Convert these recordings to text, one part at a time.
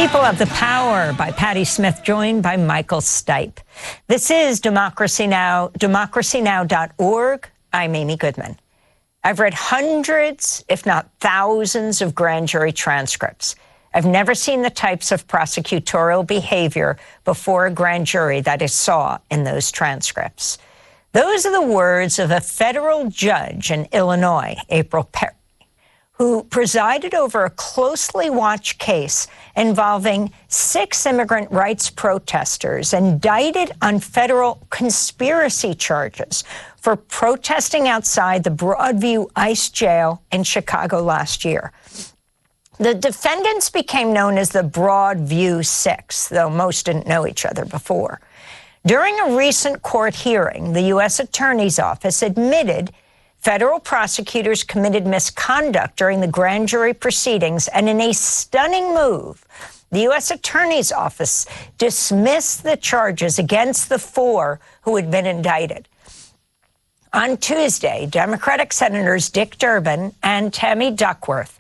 People of the Power by Patti Smith, joined by Michael Stipe. This is Democracy Now!, democracynow.org. I'm Amy Goodman. I've read hundreds, if not thousands, of grand jury transcripts. I've never seen the types of prosecutorial behavior before a grand jury that I saw in those transcripts. Those are the words of a federal judge in Illinois, April Perry, who presided over a closely watched case involving 6 immigrant rights protesters indicted on federal conspiracy charges for protesting outside the Broadview ICE jail in Chicago last year. The defendants became known as the Broadview Six, though most didn't know each other before. During a recent court hearing, the U.S. Attorney's Office admitted federal prosecutors committed misconduct during the grand jury proceedings, and in a stunning move, the U.S. Attorney's Office dismissed the charges against the 4 who had been indicted. On Tuesday, Democratic Senators Dick Durbin and Tammy Duckworth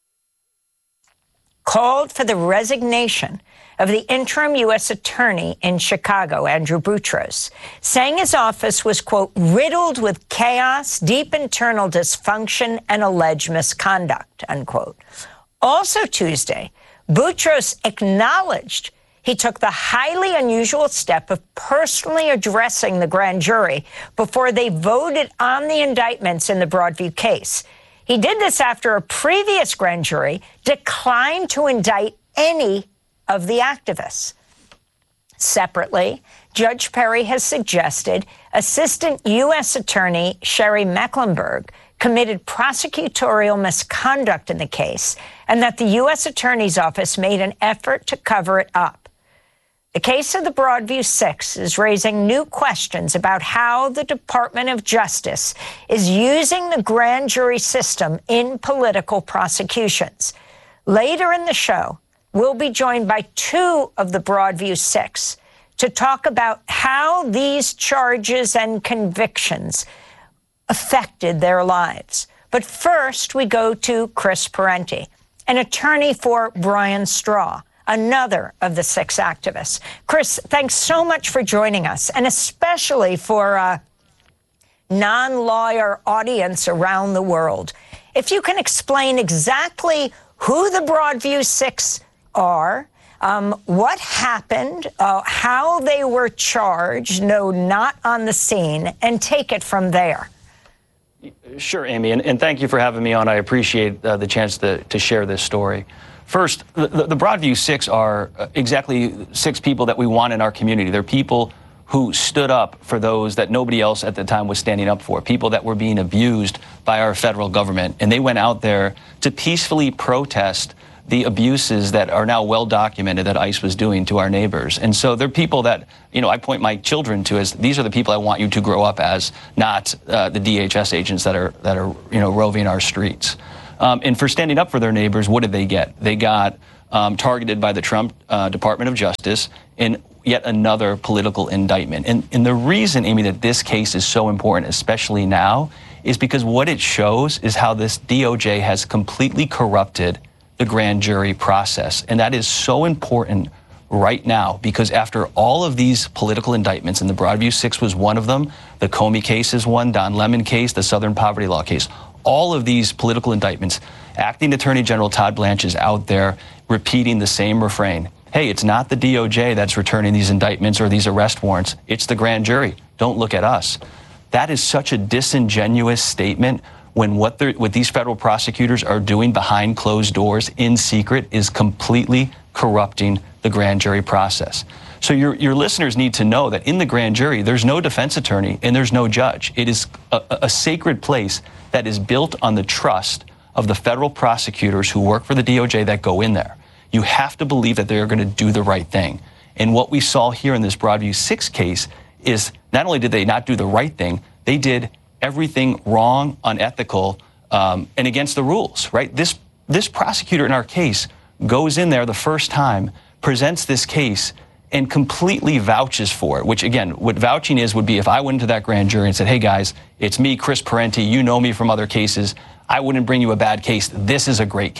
called for the resignation of the interim U.S. Attorney in Chicago, Andrew Boutros, saying his office was, quote, riddled with chaos, deep internal dysfunction, and alleged misconduct, unquote. Also Tuesday, Boutros acknowledged he took the highly unusual step of personally addressing the grand jury before they voted on the indictments in the Broadview case. He did this after a previous grand jury declined to indict any of the activists. Separately, Judge Perry has suggested Assistant U.S. Attorney Sherry Mecklenburg committed prosecutorial misconduct in the case and that the U.S. Attorney's Office made an effort to cover it up. The case of the Broadview Six is raising new questions about how the Department of Justice is using the grand jury system in political prosecutions. Later in the show, we'll be joined by 2 of the Broadview Six to talk about how these charges and convictions affected their lives. But first, we go to Chris Parenti, an attorney for Brian Straw, another of the 6 activists. Chris, thanks so much for joining us, and especially for a non-lawyer audience around the world. If you can explain exactly who the Broadview Six are, what happened, how they were charged, no, not on the scene, and take it from there. Sure, Amy, and thank you for having me on. I appreciate the chance to share this story. First, the Broadview Six are exactly 6 people that we want in our community. They're people who stood up for those that nobody else at the time was standing up for, people that were being abused by our federal government. And they went out there to peacefully protest the abuses that are now well documented that ICE was doing to our neighbors. And so they're people that, I point my children to as these are the people I want you to grow up as, not the DHS agents that are roving our streets. And for standing up for their neighbors, what did they get? They got targeted by the Trump Department of Justice in yet another political indictment. And the reason, Amy, that this case is so important, especially now, is because what it shows is how this DOJ has completely corrupted the grand jury process. And that is so important right now because after all of these political indictments, and the Broadview Six was one of them, the Comey case is one, Don Lemon case, the Southern Poverty Law case, all of these political indictments, Acting Attorney General Todd Blanche is out there repeating the same refrain. Hey, it's not the DOJ that's returning these indictments or these arrest warrants. It's the grand jury. Don't look at us. That is such a disingenuous statement when what these federal prosecutors are doing behind closed doors in secret is completely corrupting the grand jury process. So your listeners need to know that in the grand jury, there's no defense attorney and there's no judge. It is a sacred place that is built on the trust of the federal prosecutors who work for the DOJ that go in there. You have to believe that they're going to do the right thing. And what we saw here in this Broadview Six case is not only did they not do the right thing, they did everything wrong, unethical, and against the rules, right? This prosecutor in our case goes in there the first time, presents this case, and completely vouches for it, which, again, what vouching is would be if I went into that grand jury and said, hey, guys, it's me, Chris Parenti, you know me from other cases, I wouldn't bring you a bad case. This is a great case.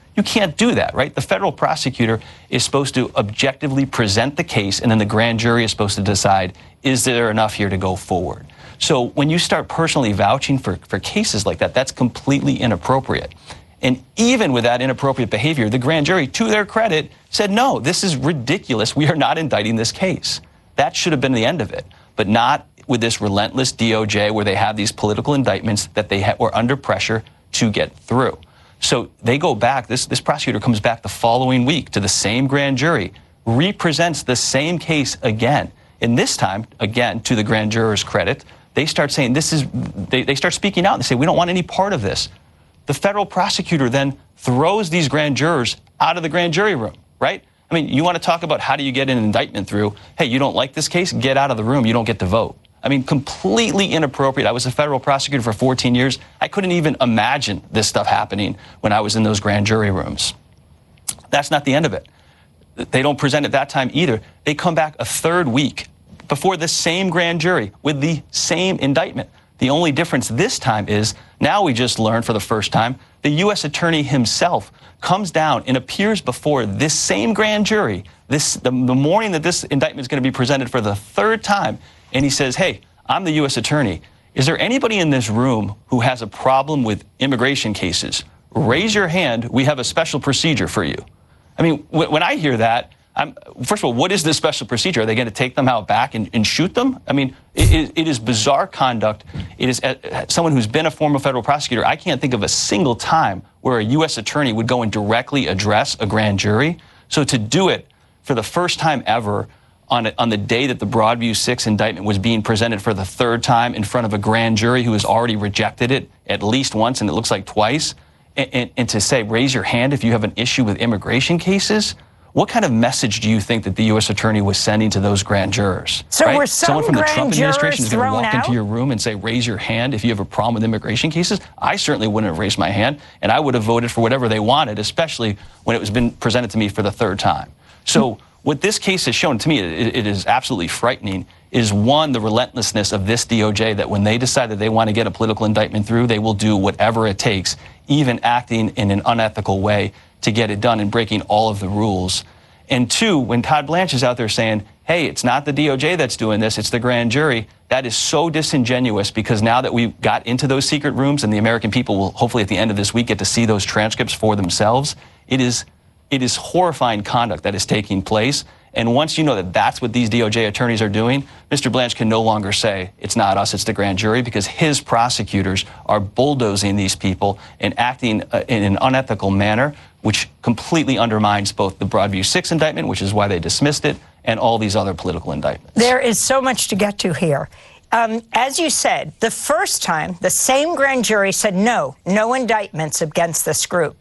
You can't do that, right? The federal prosecutor is supposed to objectively present the case, and then the grand jury is supposed to decide, is there enough here to go forward? So when you start personally vouching for cases like that, that's completely inappropriate. And even with that inappropriate behavior, the grand jury, to their credit, said, no, this is ridiculous. We are not indicting this case. That should have been the end of it, but not with this relentless DOJ where they have these political indictments that they were under pressure to get through. So they go back, this prosecutor comes back the following week to the same grand jury, represents the same case again. And this time, again, to the grand juror's credit, they start saying they start speaking out and they say, we don't want any part of this. The federal prosecutor then throws these grand jurors out of the grand jury room, right? I mean, you want to talk about how do you get an indictment through? Hey, you don't like this case? Get out of the room. You don't get to vote. I mean, completely inappropriate. I was a federal prosecutor for 14 years. I couldn't even imagine this stuff happening when I was in those grand jury rooms. That's not the end of it. They don't present it that time either. They come back a third week before the same grand jury with the same indictment. The only difference this time is now we just learned for the first time the U.S. attorney himself comes down and appears before this same grand jury the morning that this indictment is going to be presented for the third time. And he says, hey, I'm the U.S. attorney. Is there anybody in this room who has a problem with immigration cases? Raise your hand. We have a special procedure for you. I mean, when I hear that, first of all, what is this special procedure? Are they going to take them out back and shoot them? I mean, it is bizarre conduct. It is someone who's been a former federal prosecutor. I can't think of a single time where a U.S. attorney would go and directly address a grand jury. So to do it for the first time ever on the day that the Broadview 6 indictment was being presented for the third time in front of a grand jury who has already rejected it at least once and it looks like twice, and to say, raise your hand if you have an issue with immigration cases, what kind of message do you think that the U.S. attorney was sending to those grand jurors? So right? were some Someone from the grand Trump administration is going to walk out? into your room and say, raise your hand if you have a problem with immigration cases? I certainly wouldn't have raised my hand, and I would have voted for whatever they wanted, especially when it was been presented to me for the third time. So what this case has shown to me, it is absolutely frightening, is one, the relentlessness of this DOJ, that when they decide that they want to get a political indictment through, they will do whatever it takes, even acting in an unethical way to get it done and breaking all of the rules. And two, when Todd Blanche is out there saying, hey, it's not the DOJ that's doing this, it's the grand jury, that is so disingenuous, because now that we got into those secret rooms and the American people will hopefully at the end of this week get to see those transcripts for themselves, it is horrifying conduct that is taking place. And once you know that that's what these DOJ attorneys are doing, Mr. Blanche can no longer say it's not us, it's the grand jury, because his prosecutors are bulldozing these people and acting in an unethical manner, which completely undermines both the Broadview 6 indictment, which is why they dismissed it, and all these other political indictments. There is so much to get to here. As you said, the first time, the same grand jury said no indictments against this group.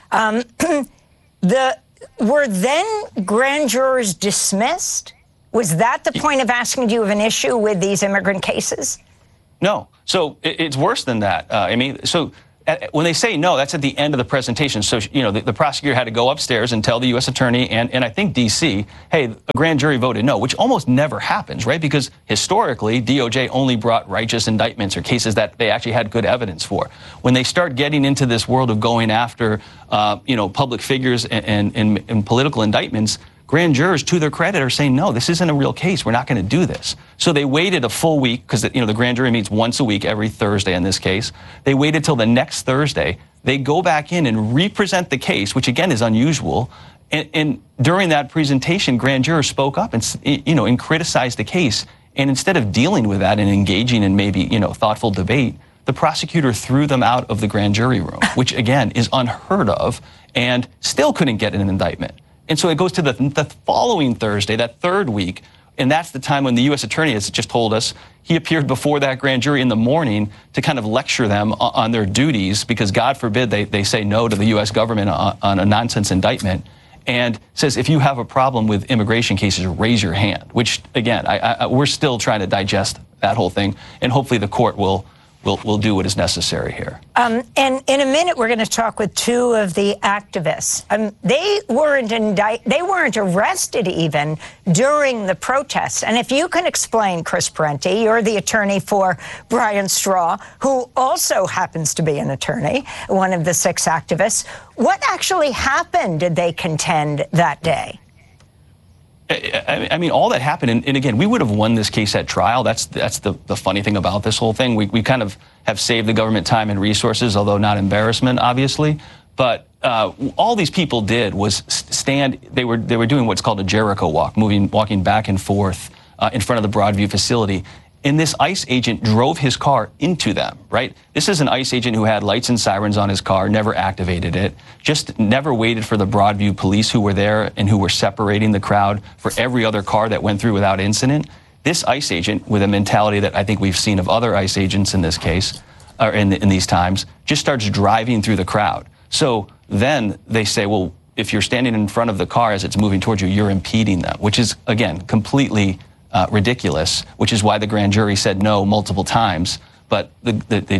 Were then grand jurors dismissed? Was that the point of asking, do you have an issue with these immigrant cases? No. So it's worse than that. When they say no, that's at the end of the presentation. So, the prosecutor had to go upstairs and tell the U.S. attorney and I think D.C., hey, a grand jury voted no, which almost never happens, right? Because historically, DOJ only brought righteous indictments or cases that they actually had good evidence for. When they start getting into this world of going after, public figures and political indictments, grand jurors, to their credit, are saying, no, this isn't a real case. We're not going to do this. So they waited a full week because, the grand jury meets once a week, every Thursday in this case. They waited till the next Thursday. They go back in and represent the case, which, again, is unusual. And during that presentation, grand jurors spoke up and criticized the case. And instead of dealing with that and engaging in maybe, thoughtful debate, the prosecutor threw them out of the grand jury room, which, again, is unheard of, and still couldn't get an indictment. And so it goes to the following Thursday, that third week, and that's the time when the U.S. attorney has just told us he appeared before that grand jury in the morning to kind of lecture them on their duties, because God forbid they say no to the U.S. government on a nonsense indictment, and says, if you have a problem with immigration cases, raise your hand, which, again, we're still trying to digest that whole thing, and hopefully the court will we'll do what is necessary here. And in a minute, we're going to talk with two of the activists. They weren't arrested even during the protests. And if you can explain, Chris Parenti, you're the attorney for Brian Straw, who also happens to be an attorney, one of the 6 activists. What actually happened, did they contend, that day? I mean, all that happened, and again, we would have won this case at trial. That's the funny thing about this whole thing. We kind of have saved the government time and resources, although not embarrassment, obviously. But all these people did was stand. They were doing what's called a Jericho walk, walking back and forth in front of the Broadview facility. And this ICE agent drove his car into them, right? This is an ICE agent who had lights and sirens on his car, never activated it, just never waited for the Broadview police who were there and who were separating the crowd for every other car that went through without incident. This ICE agent, with a mentality that I think we've seen of other ICE agents in this case, or in these times, just starts driving through the crowd. So then they say, well, if you're standing in front of the car as it's moving towards you, you're impeding them, which is, again, completely ridiculous, which is why the grand jury said no multiple times, but the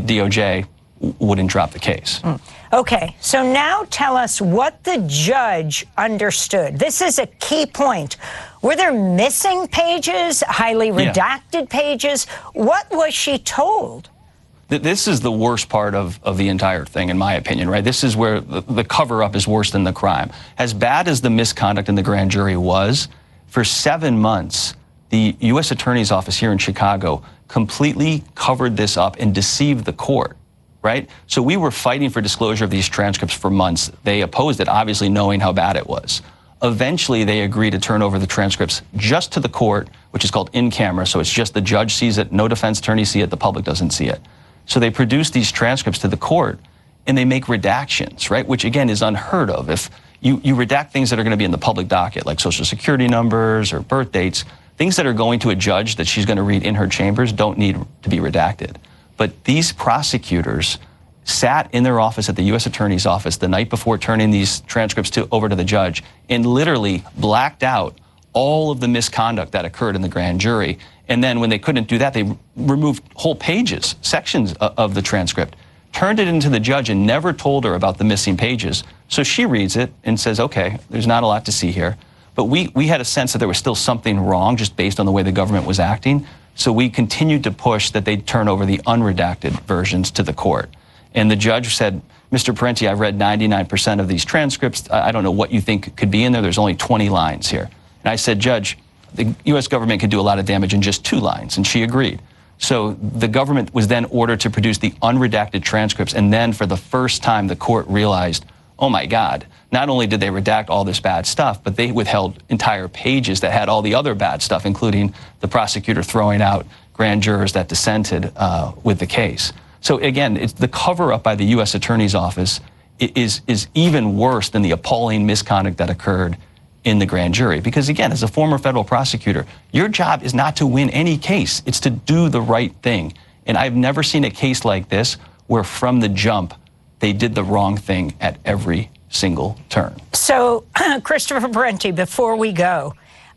DOJ wouldn't drop the case. Okay, so now tell us what the judge understood. This is a key point. Were there missing pages, highly redacted pages? What was she told? This is the worst part of the entire thing, in my opinion, right? This is where the cover-up is worse than the crime. As bad as the misconduct in the grand jury was, for 7 months, the U.S. Attorney's Office here in Chicago completely covered this up and deceived the court, right? So we were fighting for disclosure of these transcripts for months. They opposed it, obviously knowing how bad it was. Eventually, they agreed to turn over the transcripts just to the court, which is called in camera, so it's just the judge sees it, no defense attorney see it, the public doesn't see it. So they produce these transcripts to the court, and they make redactions, right, which, again, is unheard of. If you redact things that are going to be in the public docket, like Social Security numbers or birth dates, things that are going to a judge that she's going to read in her chambers don't need to be redacted. But these prosecutors sat in their office at the U.S. Attorney's Office the night before turning these transcripts over to the judge and literally blacked out all of the misconduct that occurred in the grand jury. And then when they couldn't do that, they removed whole pages, sections of the transcript, turned it into the judge and never told her about the missing pages. So she reads it and says, okay, there's not a lot to see here. But we had a sense that there was still something wrong just based on the way the government was acting. So we continued to push that they'd turn over the unredacted versions to the court. And the judge said, Mr. Parenti, I've read 99% of these transcripts. I don't know what you think could be in there. There's only 20 lines here. And I said, Judge, the U.S. government could do a lot of damage in just 2 lines. And she agreed. So the government was then ordered to produce the unredacted transcripts. And then for the first time, the court realized, oh, my God, not only did they redact all this bad stuff, but they withheld entire pages that had all the other bad stuff, including the prosecutor throwing out grand jurors that dissented with the case. So, again, it's the cover-up by the U.S. Attorney's Office is even worse than the appalling misconduct that occurred in the grand jury. Because, again, as a former federal prosecutor, your job is not to win any case. It's to do the right thing. And I've never seen a case like this where from the jump they did the wrong thing at every single turn. So, Christopher Parenti, before we go,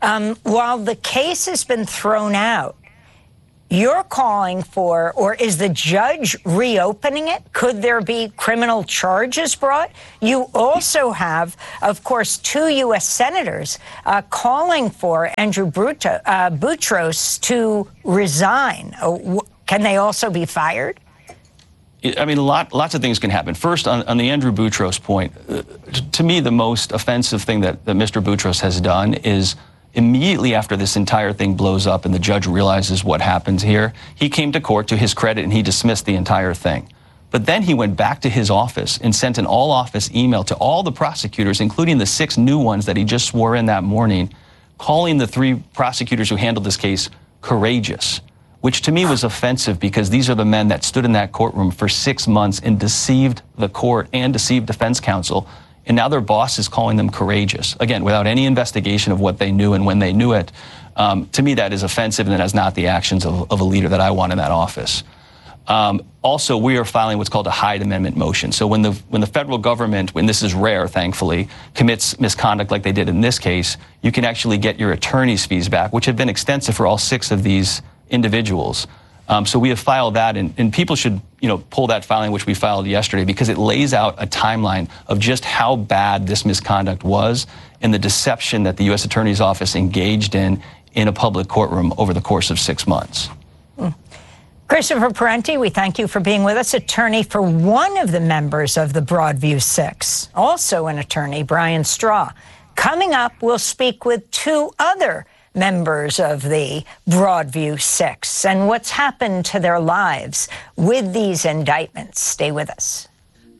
while the case has been thrown out, you're calling for, or is the judge reopening it? Could there be criminal charges brought? You also have, of course, 2 U.S. senators calling for Andrew Boutros to resign. Can they also be fired? I mean, lots of things can happen. First, on the Andrew Boutros point, to me, the most offensive thing that Mr. Boutros has done is immediately after this entire thing blows up and the judge realizes what happens here, he came to court to his credit and he dismissed the entire thing. But then he went back to his office and sent an all-office email to all the prosecutors, including the 6 new ones that he just swore in that morning, calling the 3 prosecutors who handled this case courageous, which to me was offensive because these are the men that stood in that courtroom for 6 months and deceived the court and deceived defense counsel. And now their boss is calling them courageous, again, without any investigation of what they knew and when they knew it. To me, that is offensive, and that is not the actions of a leader that I want in that office. Also, we are filing what's called a Hyde Amendment motion. So when the federal government, when this is rare, thankfully, commits misconduct like they did in this case, you can actually get your attorney's fees back, which have been extensive for all 6 of these individuals. So we have filed that, and people should, pull that filing, which we filed yesterday, because it lays out a timeline of just how bad this misconduct was and the deception that the U.S. Attorney's Office engaged in a public courtroom over the course of 6 months. Christopher Parenti, we thank you for being with us, attorney for one of the members of the Broadview Six, also an attorney, Brian Straw. Coming up, we'll speak with two other members of the Broadview Six and what's happened to their lives with these indictments. Stay with us.